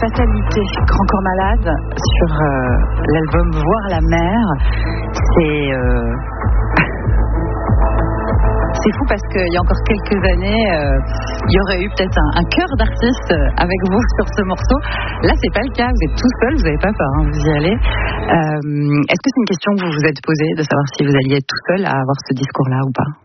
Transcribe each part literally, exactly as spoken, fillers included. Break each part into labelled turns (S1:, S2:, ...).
S1: Fatalité, Grand Corps Malade, sur euh, l'album Voir la mer. C'est... Euh... C'est fou parce qu'il y a encore quelques années, euh, il y aurait eu peut-être un, un chœur d'artistes avec vous sur ce morceau. Là, c'est pas le cas. Vous êtes tout seul, vous n'avez pas peur, hein, vous y allez. Euh, est-ce que c'est une question que vous vous êtes posée, de savoir si vous alliez être tout seul à avoir ce discours-là ou pas?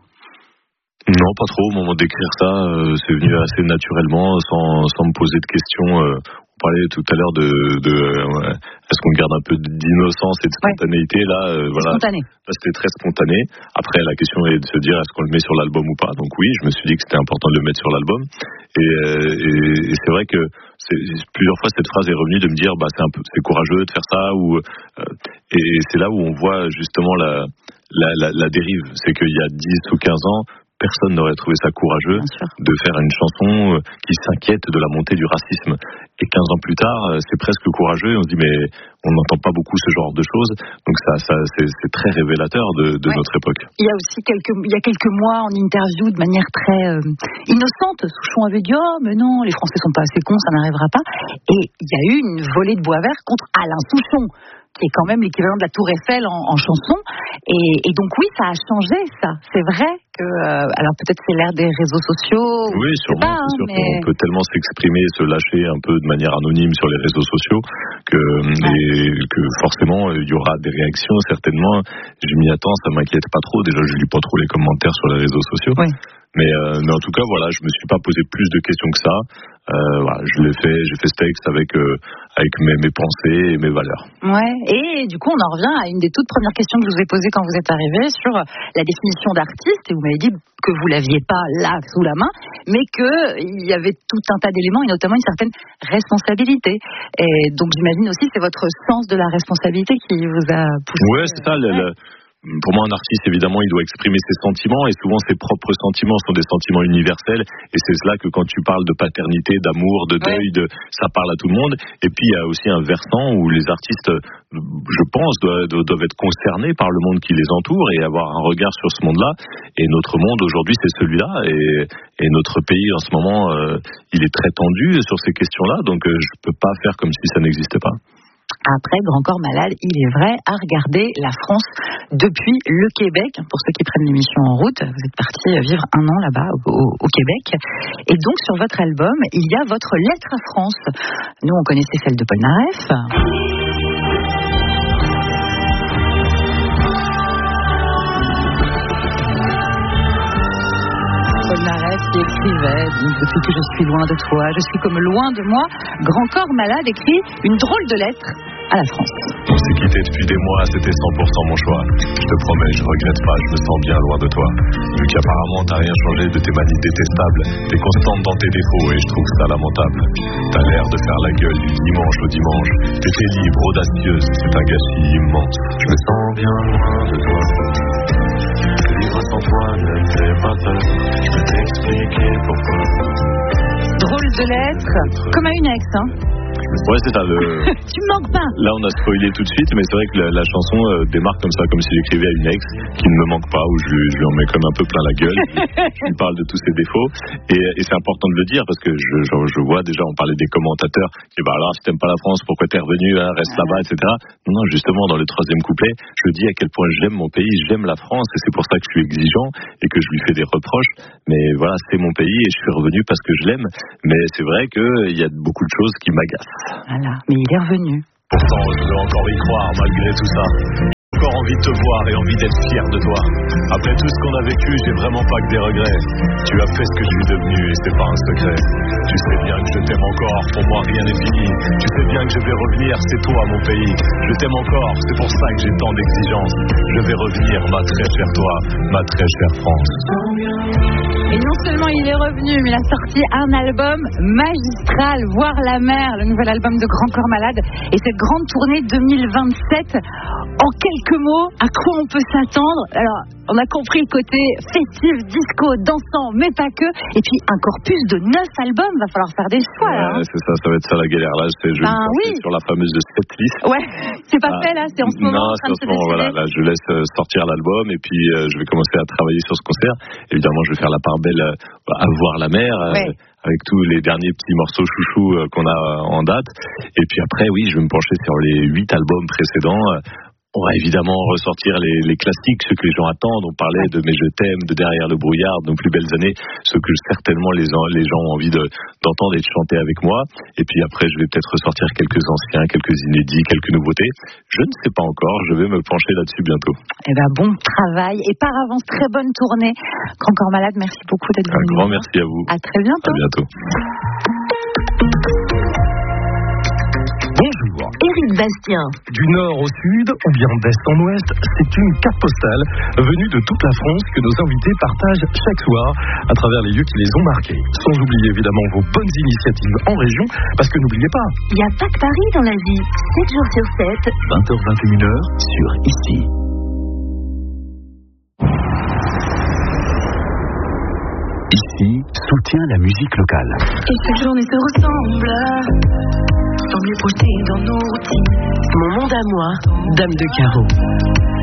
S2: Non, pas trop. Au moment d'écrire ça, euh, c'est venu assez naturellement, sans, sans me poser de questions. Euh, on parlait tout à l'heure de, de euh, ouais, est-ce qu'on garde un peu d'innocence et de spontanéité, ouais. Là, euh, voilà.
S1: Spontané.
S2: Là, c'était très spontané. Après, la question est de se dire est-ce qu'on le met sur l'album ou pas. Donc oui, je me suis dit que c'était important de le mettre sur l'album. Et, euh, et, et c'est vrai que c'est, plusieurs fois cette phrase est revenue de me dire bah c'est un peu, c'est courageux de faire ça ou euh, et c'est là où on voit justement la la, la, la dérive. C'est qu'il y a dix ou quinze ans, personne n'aurait trouvé ça courageux de faire une chanson qui s'inquiète de la montée du racisme. Et quinze ans plus tard, c'est presque courageux. Et on se dit, mais on n'entend pas beaucoup ce genre de choses. Donc ça, ça c'est, c'est très révélateur de, de ouais. notre époque.
S1: Il y a aussi quelques, il y a quelques mois, en interview, de manière très euh, innocente, Souchon avait dit, oh, mais non, les Français sont pas assez cons, ça n'arrivera pas. Et il y a eu une volée de bois vert contre Alain Souchon, qui est quand même l'équivalent de la Tour Eiffel en, en chanson. Et, et donc oui, ça a changé, ça. C'est vrai que... Euh, alors peut-être c'est l'ère des réseaux sociaux.
S2: Oui, sûrement.
S1: Pas,
S2: c'est
S1: hein,
S2: sûr
S1: mais...
S2: qu'on peut tellement s'exprimer, se lâcher un peu de manière anonyme sur les réseaux sociaux que, ouais. et que forcément, il y aura des réactions, certainement. Je m'y attends, ça m'inquiète pas trop. Déjà, je lis pas trop les commentaires sur les réseaux sociaux. Oui. Mais, euh, mais en tout cas, voilà, je me suis pas posé plus de questions que ça. Euh, voilà, je l'ai fait, j'ai fait ce texte avec euh, avec mes, mes pensées et mes valeurs.
S1: Ouais. Et du coup, on en revient à une des toutes premières questions que je vous ai posées quand vous êtes arrivé sur la définition d'artiste. Et vous m'avez dit que vous l'aviez pas là sous la main, mais que il y avait tout un tas d'éléments et notamment une certaine responsabilité. Et donc, j'imagine aussi c'est votre sens de la responsabilité qui vous a poussé.
S2: Ouais, c'est ça. Euh, le, ouais. le... Pour moi, un artiste, évidemment, il doit exprimer ses sentiments et souvent ses propres sentiments sont des sentiments universels et c'est cela que quand tu parles de paternité, d'amour, de deuil, de, ça parle à tout le monde. Et puis, il y a aussi un versant où les artistes, je pense, doivent, doivent être concernés par le monde qui les entoure et avoir un regard sur ce monde-là. Et notre monde aujourd'hui, c'est celui-là et, et notre pays en ce moment, euh, il est très tendu sur ces questions-là. Donc, euh, je peux pas faire comme si ça n'existait pas.
S1: Après, Grand Corps Malade, il est vrai, à regarder la France depuis le Québec. Pour ceux qui prennent l'émission en route, vous êtes parti vivre un an là-bas au, au Québec. Et donc, sur votre album, il y a votre lettre à France. Nous, on connaissait celle de Paul Naref. Paul Naref qui écrivait « Depuis que je suis loin de toi, je suis comme loin de moi ». Grand Corps Malade écrit une drôle de lettre à la France.
S2: On s'est quitté depuis des mois, c'était cent pour cent mon choix. Je te promets, je regrette pas, je me sens bien loin de toi. Vu qu'apparemment t'as rien changé de tes manies détestables, t'es constante dans tes défauts et je trouve ça lamentable. T'as l'air de faire la gueule du dimanche au dimanche. T'étais libre, audacieuse, c'est un gâchis immense. Je me sens bien loin de toi. Vivre sans toi ne me fait pas peur. Je peux t'expliquer pourquoi.
S1: Drôle de lettre, comme à une ex, hein.
S2: Ouais, c'est ça. Le...
S1: tu me manques pas.
S2: Là, on a spoilé tout de suite, mais c'est vrai que la, la chanson euh, démarre comme ça, comme si j'écrivais à une ex qui ne me manque pas, où je, je lui en mets comme un peu plein la gueule. Je lui parle de tous ses défauts. Et, et c'est important de le dire parce que je, je, je vois déjà, on parlait des commentateurs qui disent bah alors, si t'aimes pas la France, pourquoi t'es revenu, hein, reste là-bas, et cetera. Non, non, justement, dans le troisième couplet, je dis à quel point j'aime mon pays, j'aime la France, et c'est pour ça que je suis exigeant et que je lui fais des reproches. Mais voilà, c'est mon pays et je suis revenu parce que je l'aime. Mais c'est vrai qu'il y a beaucoup de choses qui m'agacent.
S1: Voilà, mais il est revenu.
S2: Pourtant, je veux encore y croire malgré tout ça. J'ai encore envie de te voir et envie d'être fier de toi. Après tout ce qu'on a vécu, j'ai vraiment pas que des regrets. Tu as fait ce que je suis devenu et c'est pas un secret. Tu sais bien que je t'aime encore, pour moi rien n'est fini. Tu sais bien que je vais revenir, c'est toi mon pays. Je t'aime encore, c'est pour ça que j'ai tant d'exigences. Je vais revenir, ma très chère toi, ma très chère France.
S1: Et non seulement il est revenu, mais il a sorti un album magistral, Voir la mer, le nouvel album de Grand Corps Malade. Et cette grande tournée deux mille vingt-sept en quelques mots, à quoi on peut s'attendre? Alors, on a compris le côté festif, disco, dansant, mais pas que. Et puis, un corpus de neuf albums, va falloir faire des choix.
S2: Ouais,
S1: là, hein.
S2: c'est ça, ça va être ça la galère. Là, je vais
S1: ben,
S2: me
S1: oui.
S2: sur la fameuse setlist.
S1: Ouais, c'est pas
S2: ah,
S1: fait là, c'est en ce moment.
S2: Non,
S1: en train
S2: c'est en
S1: de
S2: ce
S1: se
S2: moment, voilà.
S1: décider.
S2: Là, je laisse sortir l'album et puis euh, je vais commencer à travailler sur ce concert. Évidemment, je vais faire la part belle euh, à voir la mer.
S1: Ouais.
S2: Euh, avec tous les derniers petits morceaux chouchous euh, qu'on a euh, en date. Et puis après, oui, je vais me pencher sur les huit albums précédents. On va évidemment ressortir les, les classiques, ceux que les gens attendent. On parlait de Mes Je t'aime, de Derrière le brouillard, de Nos plus belles années, ceux que certainement les, les gens ont envie de, d'entendre et de chanter avec moi. Et puis après, je vais peut-être ressortir quelques anciens, quelques inédits, quelques nouveautés. Je ne sais pas encore, je vais me pencher là-dessus bientôt.
S1: Eh ben, bon travail. Et par avance, très bonne tournée. Grand Corps Malade, merci beaucoup d'être venu.
S2: Un grand merci à vous.
S1: À très bientôt.
S2: À bientôt.
S3: Bonjour.
S4: Éric Bastien.
S3: Du nord au sud, ou bien d'est en ouest, c'est une carte postale venue de toute la France que nos invités partagent chaque soir à travers les lieux qui les ont marqués. Sans oublier évidemment vos bonnes initiatives en région, parce que n'oubliez pas,
S4: il n'y a pas que Paris dans la vie. sept jours sur sept.
S5: vingt heures vingt et une heures sur Ici. Ici, soutient la musique locale.
S6: Et chaque journée se ressemble, sans mieux projeter dans nos routines.
S4: Mon monde à moi, Dame de Carreau.